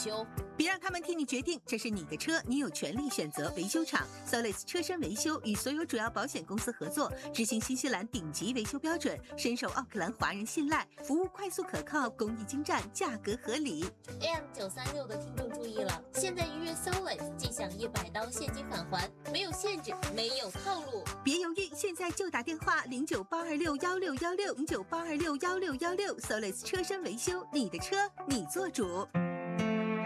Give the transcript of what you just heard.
修。 别让他们替你决定，这是你的车，你有权利选择维修厂。Solis 车身维修与所有主要保险公司合作，执行新西兰顶级维修标准，深受奥克兰华人信赖，服务快速可靠，工艺精湛，价格合理。 AM936的听众注意了，现在预约 Solis 即享100刀现金返还，没有限制，没有套路。 别犹豫，现在就打电话0982616616，0982616616 ，Solis 车身维修，你的车你做主。